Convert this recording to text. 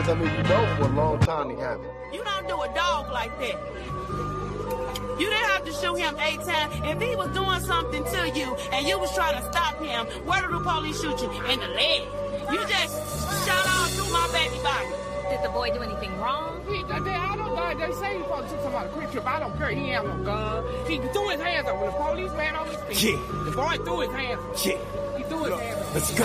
Because, I mean, you know for a long time they haven't. You don't do a dog like that. You didn't have to shoot him 8 times. If he was doing something to you and you was trying to stop him, where did the police shoot you? In the leg. You just shot all through my baby body. Did the boy do anything wrong? They say he's supposed to took somebody a quick trip. I don't care. He ain't have no gun. He threw his hands up when the police ran over his feet. Yeah. The boy threw his hands up. Yeah. He threw his hands up. Let's go.